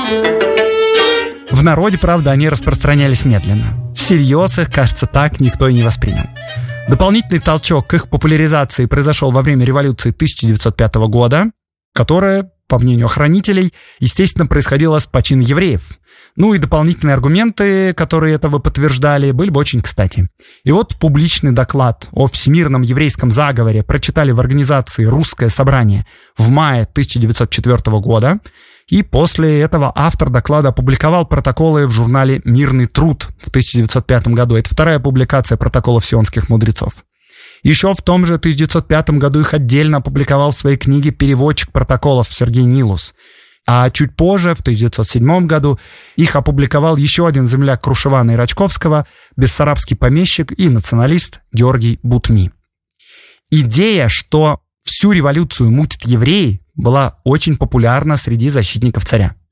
В народе, правда, они распространялись медленно. Всерьез их, кажется, так никто и не воспринял. Дополнительный толчок к их популяризации произошел во время революции 1905 года, которая, по мнению охранителей, естественно, происходила с почина евреев. Ну и дополнительные аргументы, которые этого подтверждали, были бы очень кстати. И вот публичный доклад о всемирном еврейском заговоре прочитали в организации «Русское собрание» в мае 1904 года. И после этого автор доклада опубликовал протоколы в журнале «Мирный труд» в 1905 году. Это вторая публикация протоколов сионских мудрецов. Еще в том же 1905 году их отдельно опубликовал в своей книге переводчик протоколов Сергей Нилус. А чуть позже, в 1907 году, их опубликовал еще один земляк Крушевана и Рачковского, бессарабский помещик и националист Георгий Бутми. Идея, что всю революцию мутят евреи, была очень популярна среди защитников царя.